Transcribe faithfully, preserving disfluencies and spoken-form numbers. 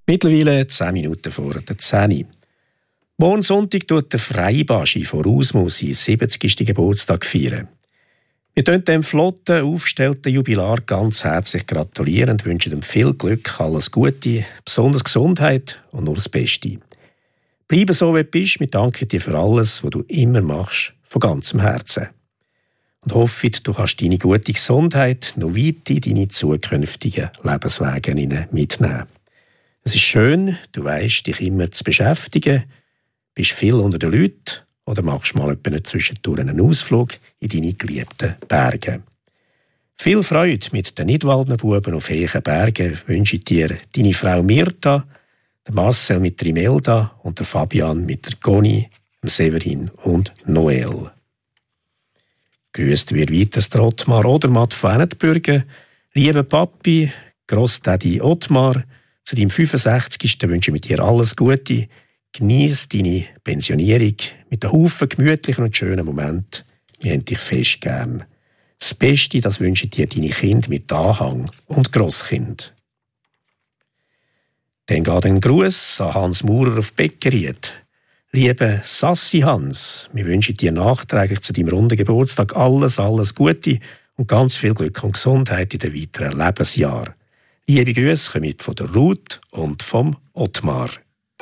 Mittlerweile zehn Minuten vor der zehn. Morgen Sonntag tut der Freibaschi von Rausmo seinen siebzigsten Geburtstag feiern. Wir wünschen dem flotten, aufgestellten Jubilar ganz herzlich gratulieren und wünschen ihm viel Glück, alles Gute, besonders Gesundheit und nur das Beste. Bleibe so, wie du bist. Wir danken dir für alles, was du immer machst, von ganzem Herzen. Und hoffe, du kannst deine gute Gesundheit noch weit in deine zukünftigen Lebenswege mitnehmen. Es ist schön, du weisst, dich immer zu beschäftigen, bist viel unter den Leuten oder machst mal zwischendurch einen Ausflug in deine geliebten Berge. Viel Freude mit den Nidwaldner Buben auf hohen Bergen wünsche ich dir deine Frau Mirta, der Marcel mit der Imelda und der Fabian mit der Conny, dem Severin und Noel. Grüßt wird weiter der Ottmar Odermatt von Ennetbürgen. Lieber Papi, Grossdaddy Ottmar, zu deinem fünfundsechzigsten wünsche ich mit dir alles Gute. Genieß deine Pensionierung mit einem Haufen gemütlichen und schönen Momenten. Wir haben dich fest gern. Das Beste, das wünsche ich dir deine Kinder mit Anhang und Grosskind. Dann geht ein Gruß an Hans Maurer auf Beckeried. Liebe Sassi Hans, wir wünschen dir nachträglich zu deinem runden Geburtstag alles, alles Gute und ganz viel Glück und Gesundheit in den weiteren Lebensjahren. Liebe Grüße kommen von der Ruth und vom Ottmar.